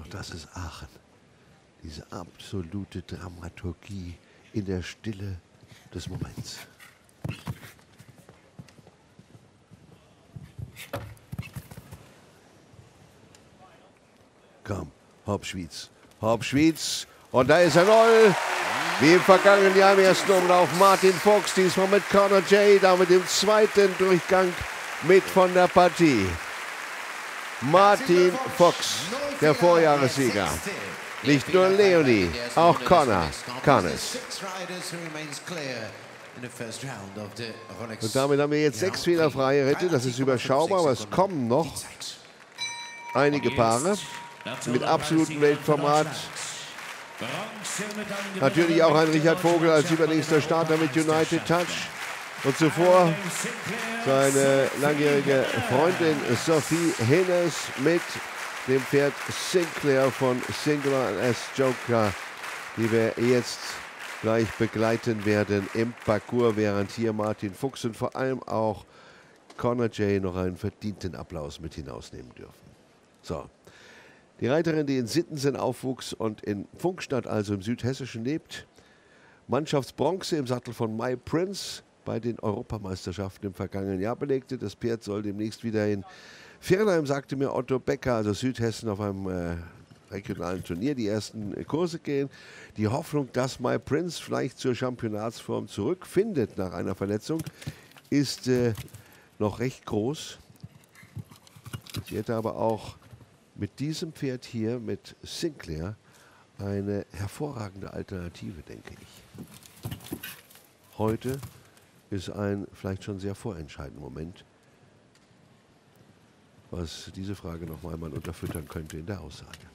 Doch das ist Aachen. Diese absolute Dramaturgie in der Stille des Moments. Komm, Hauptschwyz. Hauptschwyz. Und da ist er 0. Wie im vergangenen Jahr im ersten Umlauf Martin Fox. Diesmal mit Connor J. Damit im zweiten Durchgang mit von der Partie. Martin Fox, der Vorjahressieger. Nicht nur Leonie, auch Connor kann es. Und damit haben wir jetzt 6 fehlerfreie Ritte. Das ist überschaubar, aber es kommen noch einige Paare mit absolutem Weltformat. Natürlich auch ein Richard Vogel als übernächster Starter mit United Touch. Und zuvor seine langjährige Freundin Sophie Hennes mit dem Pferd Sinclair von Singular S. Joker, die wir jetzt gleich begleiten werden im Parcours, während hier Martin Fuchs und vor allem auch Connor J. noch einen verdienten Applaus mit hinausnehmen dürfen. So, die Reiterin, die in Sittensen aufwuchs und in Pfungstadt, also im Südhessischen, lebt. Mannschaftsbronze im Sattel von My Prince bei den Europameisterschaften im vergangenen Jahr belegte. Das Pferd soll demnächst wieder in Firnheim, sagte mir Otto Becker, also Südhessen, auf einem regionalen Turnier die ersten Kurse gehen. Die Hoffnung, dass My Prince vielleicht zur Championatsform zurückfindet nach einer Verletzung, ist noch recht groß. Sie hätte aber auch mit diesem Pferd hier, mit Sinclair, eine hervorragende Alternative, denke ich. Heute ist ein vielleicht schon sehr vorentscheidender Moment, was diese Frage noch einmal unterfüttern könnte in der Aussage.